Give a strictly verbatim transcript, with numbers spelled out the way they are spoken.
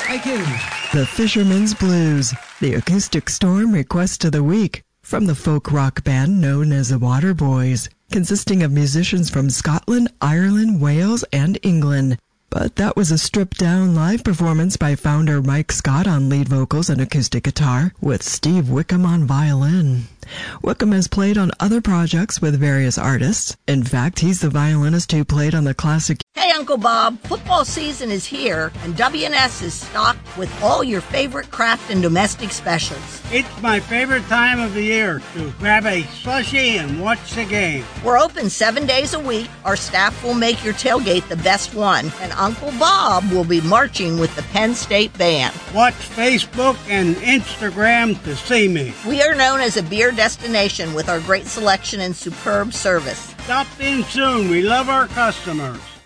Thank you. The Fisherman's Blues, the acoustic storm request of the week from the folk rock band known as the Waterboys, consisting of musicians from Scotland, Ireland, Wales, and England. But that was a stripped-down live performance by founder Mike Scott on lead vocals and acoustic guitar, with Steve Wickham on violin. Wickham has played on other projects with various artists. In fact, he's the violinist who played on the classic Hey, Uncle Bob, football season is here, and W and S is stocked with all your favorite craft and domestic specials. It's my favorite time of the year to grab a slushie and watch the game. We're open seven days a week. Our staff will make your tailgate the best one, and Uncle Bob will be marching with the Penn State Band. Watch Facebook and Instagram to see me. We are known as a beer destination with our great selection and superb service. Stop in soon. We love our customers.